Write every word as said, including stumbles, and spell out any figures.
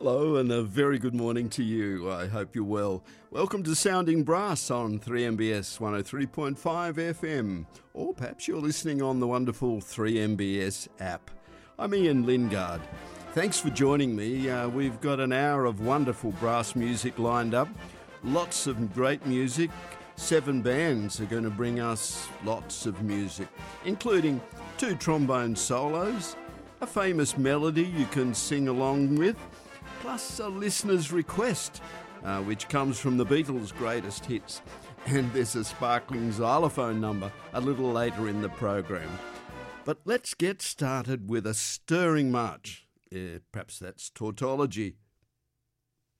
Hello and a very good morning to you. I hope you're well. Welcome to Sounding Brass on three M B S one oh three point five F M, or perhaps you're listening on the wonderful three M B S app. I'm Ian Lingard. Thanks for joining me. Uh, we've got an hour of wonderful brass music lined up, lots of great music. Seven bands are going to bring us lots of music, including two trombone solos, a famous melody you can sing along with, plus a listener's request, uh, which comes from the Beatles' greatest hits. And there's a sparkling xylophone number a little later in the program. But let's get started with a stirring march. Uh, perhaps that's tautology.